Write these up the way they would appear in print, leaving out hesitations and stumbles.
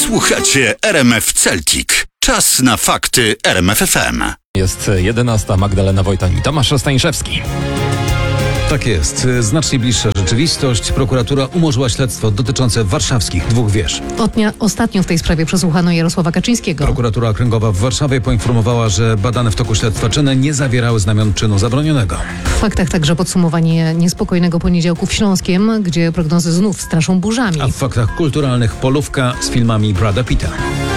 Słuchacie RMF Celtic. Czas na fakty RMF FM. Jest 11. Magdalena Wojtan i Tomasz Staniszewski. Tak jest. Znacznie bliższa rzeczywistość. Prokuratura umorzyła śledztwo dotyczące warszawskich dwóch wież. Ostatnio w tej sprawie przesłuchano Jarosława Kaczyńskiego. Prokuratura Okręgowa w Warszawie poinformowała, że badane w toku śledztwa czyny nie zawierały znamion czynu zabronionego. W faktach także podsumowanie niespokojnego poniedziałku w Śląskiem, gdzie prognozy znów straszą burzami. A w faktach kulturalnych polówka z filmami Brada Pitta.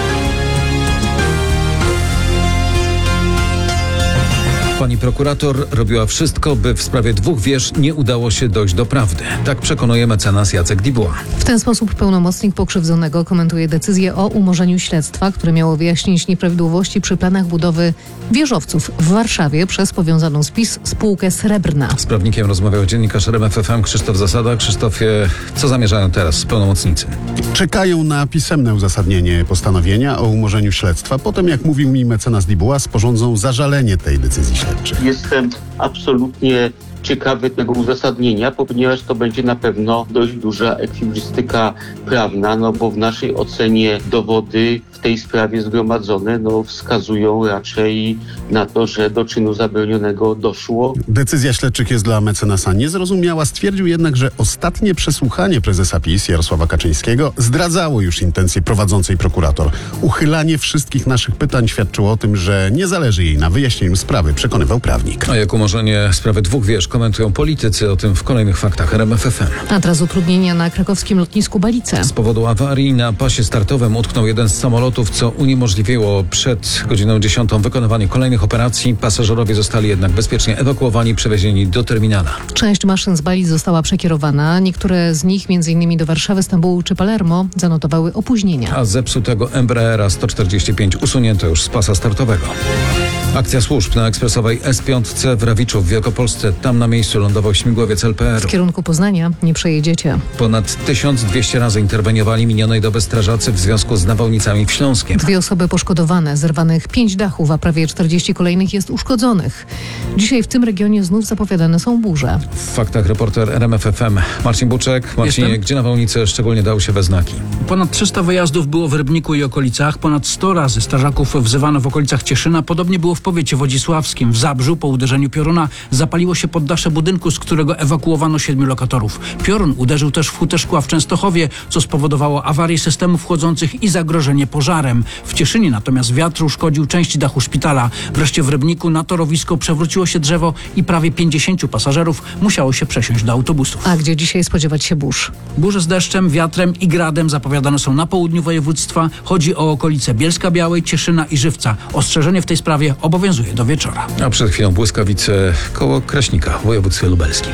Pani prokurator robiła wszystko, by w sprawie dwóch wież nie udało się dojść do prawdy. Tak przekonuje mecenas Jacek Dubois. W ten sposób pełnomocnik pokrzywdzonego komentuje decyzję o umorzeniu śledztwa, które miało wyjaśnić nieprawidłowości przy planach budowy wieżowców w Warszawie przez powiązaną z PiS spółkę Srebrna. Z prawnikiem rozmawiał dziennikarz RMF FM Krzysztof Zasada. Krzysztofie, co zamierzają teraz pełnomocnicy? Czekają na pisemne uzasadnienie postanowienia o umorzeniu śledztwa. Potem, jak mówił mi mecenas Dubois, sporządzą zażalenie tej decyzji śledczej. Jestem absolutnie ciekawy tego uzasadnienia, ponieważ to będzie na pewno dość duża ekwilibrystyka prawna, bo w naszej ocenie dowody w tej sprawie zgromadzone wskazują raczej na to, że do czynu zabronionego doszło. Decyzja śledczych jest dla mecenasa niezrozumiała. Stwierdził jednak, że ostatnie przesłuchanie prezesa PiS Jarosława Kaczyńskiego zdradzało już intencje prowadzącej prokurator. Uchylanie wszystkich naszych pytań świadczyło o tym, że nie zależy jej na wyjaśnieniu sprawy, przekonywał prawnik. A jak umorzenie sprawy dwóch wież komentują politycy, o tym w kolejnych faktach RMF FM. A teraz utrudnienia na krakowskim lotnisku Balice. Z powodu awarii na pasie startowym utknął jeden z samolotów, co uniemożliwiło przed godziną 10 wykonywanie kolejnych operacji. Pasażerowie zostali jednak bezpiecznie ewakuowani, przewiezieni do terminala. Część maszyn z Balic została przekierowana. Niektóre z nich, m.in. do Warszawy, Stambułu czy Palermo, zanotowały opóźnienia. A zepsutego Embraera 145 usunięto już z pasa startowego. Akcja służb na ekspresowej S5 w Rawiczu w Wielkopolsce. Tam na miejscu lądował śmigłowiec LPR. W kierunku Poznania nie przejedziecie. Ponad 1200 razy interweniowali minionej doby strażacy w związku z nawałnicami w Śląskiem. 2 osoby poszkodowane, zerwanych 5 dachów, a prawie 40 kolejnych jest uszkodzonych. Dzisiaj w tym regionie znów zapowiadane są burze. W faktach reporter RMF FM Marcin Buczek. Marcinie, gdzie nawałnice szczególnie dały się we znaki? Ponad 300 wyjazdów było w Rybniku i okolicach. Ponad 100 razy strażaków wzywano w okolicach Cieszyna. Podobnie było w powiecie wodzisławskim. W Zabrzu po uderzeniu pioruna zapaliło się poddasze budynku, z którego ewakuowano 7 lokatorów. Piorun uderzył też w hutę szkła w Częstochowie, co spowodowało awarię systemów chłodzących i zagrożenie pożarem. W Cieszynie natomiast wiatr uszkodził część dachu szpitala. Wreszcie w Rybniku na torowisko przewróciło się drzewo i prawie 50 pasażerów musiało się przesiąść do autobusów. A gdzie dzisiaj spodziewać się burz? Burze z deszczem, wiatrem i gradem zapowiadane są na południu województwa. Chodzi o okolice Bielska-Białej, Cieszyna i Żywca. Ostrzeżenie w tej sprawie obowiązuje do wieczora. A przed chwilą błyskawice koło Kraśnika w województwie lubelskim.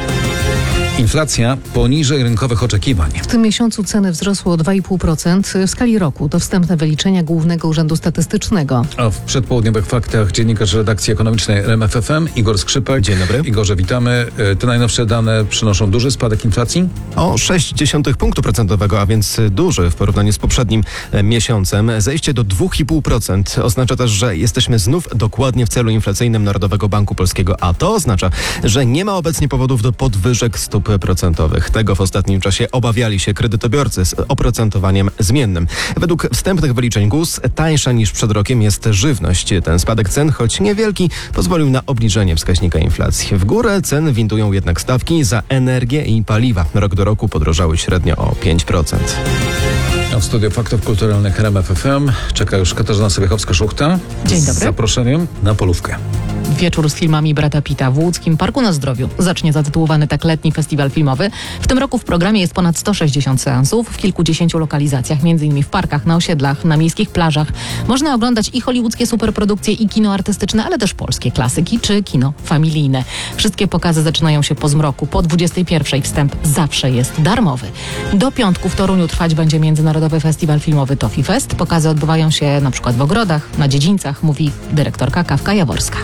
Inflacja poniżej rynkowych oczekiwań. W tym miesiącu ceny wzrosły o 2,5% w skali roku. To wstępne wyliczenia Głównego Urzędu Statystycznego. A w przedpołudniowych faktach dziennikarz redakcji ekonomicznej RMF FM Igor Skrzypek. Dzień dobry. Igorze, witamy. Te najnowsze dane przynoszą duży spadek inflacji? O 0,6 punktu procentowego, a więc duży w porównaniu z poprzednim miesiącem. Zejście do 2,5% oznacza też, że jesteśmy znów dokładnie w celu inflacyjnym Narodowego Banku Polskiego, a to oznacza, że nie ma obecnie powodów do podwyżek stóp procentowych. Tego w ostatnim czasie obawiali się kredytobiorcy z oprocentowaniem zmiennym. Według wstępnych wyliczeń GUS tańsza niż przed rokiem jest żywność. Ten spadek cen, choć niewielki, pozwolił na obniżenie wskaźnika inflacji. W górę cen windują jednak stawki za energię i paliwa. Rok do roku podrożały średnio o 5%. A w studiu faktów kulturalnych RMF FM czeka już Katarzyna Sobiechowska-Szuchta. Dzień dobry. Z zaproszeniem na polówkę. Wieczór z filmami Brada Pitta w łódzkim Parku na Zdrowiu. Zacznie zatytułowany tak letni festiwal filmowy. W tym roku w programie jest ponad 160 seansów w kilkudziesięciu lokalizacjach, m.in. w parkach, na osiedlach, na miejskich plażach. Można oglądać i hollywoodzkie superprodukcje, i kino artystyczne, ale też polskie klasyki czy kino familijne. Wszystkie pokazy zaczynają się po zmroku. Po 21:00 wstęp zawsze jest darmowy. Do piątku w Toruniu trwać będzie Międzynarodowy Festiwal Filmowy Tofi Fest. Pokazy odbywają się na przykład w ogrodach, na dziedzińcach, mówi dyrektorka Kawka Jaworska. Czyli w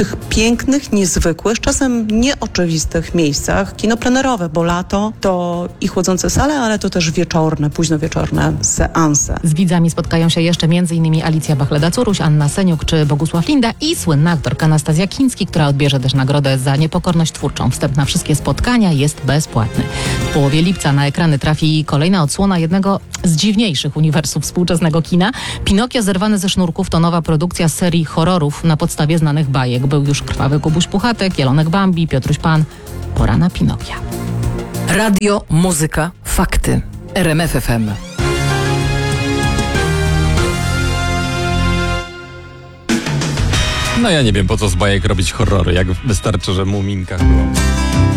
tych pięknych, niezwykłych, czasem nieoczywistych miejscach. Kino plenerowe, bo lato to i chłodzące sale, ale to też wieczorne, późno wieczorne seanse. Z widzami spotkają się jeszcze m.in. Alicja Bachleda-Curuś, Anna Seniuk czy Bogusław Linda i słynna aktorka Anastazja Kiński, która odbierze też nagrodę za niepokorność twórczą. Wstęp na wszystkie spotkania jest bezpłatny. W połowie lipca na ekrany trafi kolejna odsłona jednego z dziwniejszych uniwersów współczesnego kina. Pinokio zerwany ze sznurków to nowa produkcja serii horrorów na podstawie znanych bajek. Był już Krwawy Kubuś Puchatek, Jelonek Bambi, Piotruś Pan. Pora na Pinokia. Radio, muzyka, fakty. RMF FM. No ja nie wiem, po co z bajek robić horrory, jak wystarczy, że Muminka była.